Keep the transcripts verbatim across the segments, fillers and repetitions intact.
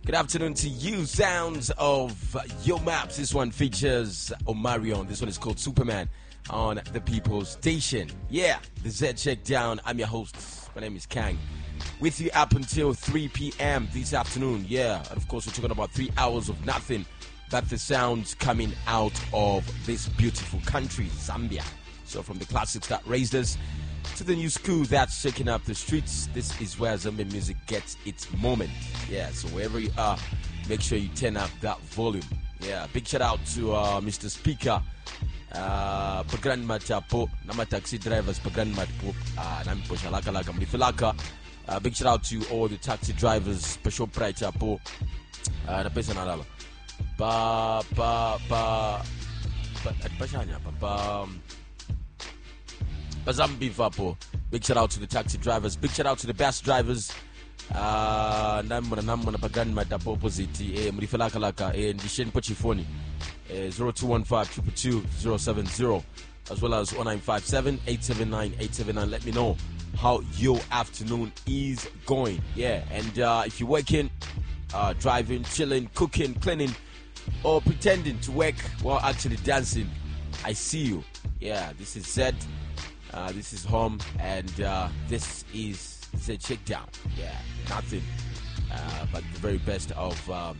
Good afternoon to you. Sounds of Yo Maps. This one features Omarion. This one is called Superman on the People's Station. Yeah, the Z Check Down. I'm your host. My name is Kang. With you up until three p.m. this afternoon. Yeah, and of course we're talking about three hours of nothing but the sounds coming out of this beautiful country, Zambia. So from the classics that raised us to the new school that's shaking up the streets, this is where Zambian music gets its moment. Yeah, so wherever you are, make sure you turn up that volume. Yeah, big shout out to uh, Mister Speaker, uh, Pagran Machapo, Nama taxi drivers, Pagran Machapo, Nami Poshalaka Laka Mlifilaka. Uh, big shout out to all the taxi drivers, Special Pride Chapo, uh, the person Alala. Ba, ba, ba, ba, Pashanya, ba, Bazambi Vapo. Big shout out to the taxi drivers. Big shout out to the bus drivers. Uh, Namuna Namuna Pagan Matapo opposite. Eh, Murifalaka Laka. Eh, Ndishen Pochifoni. Eh, zero two one five two two zero seven zero. As well as one nine five seven eight seven nine eight seven nine. Let me know how your afternoon is going. Yeah, and uh, if you're working, uh, driving, chilling, cooking, cleaning, or pretending to work while actually dancing, I see you. Yeah, this is Zed. Uh, this is home, and uh, this is the Check Down. Yeah, nothing uh, but the very best of um,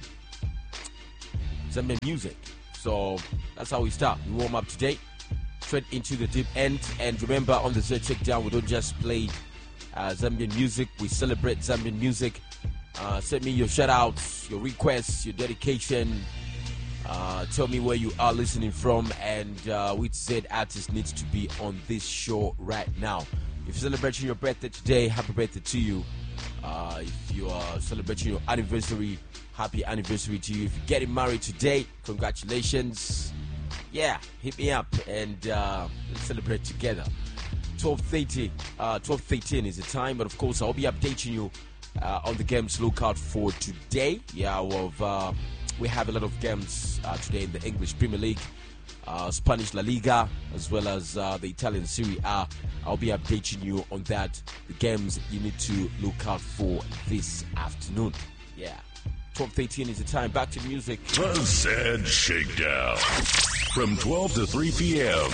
Zambian music. So that's how we start. We warm up today, straight into the deep end. And remember, on the Z Check Down, we don't just play uh, Zambian music, we celebrate Zambian music. Uh, send me your shout outs, your requests, your dedication. Uh, tell me where you are listening from and uh, which Z artist needs to be on this show right now. If you're celebrating your birthday today, happy birthday to you. Uh, if you are celebrating your anniversary, happy anniversary to you. If you're getting married today, congratulations. Yeah, hit me up and uh, let's celebrate together. twelve thirty, uh, twelve thirteen is the time, but of course I'll be updating you uh, on the games to look out for today. Yeah, well, uh, we have a lot of games uh, today in the English Premier League, uh, Spanish La Liga, as well as uh, the Italian Serie A. I'll be updating you on that, the games you need to look out for this afternoon. Yeah, twelve thirteen is the time. Back to music. The Z Shakedown from twelve to three p.m.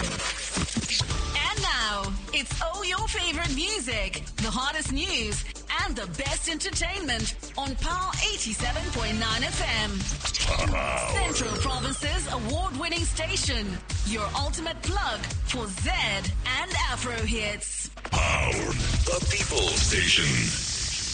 And now, it's all your favorite music, the hottest news, and the best entertainment on Power eighty-seven point nine F M. Power. Central Province's award-winning station. Your ultimate plug for Z and Afro hits. Power. The People Station.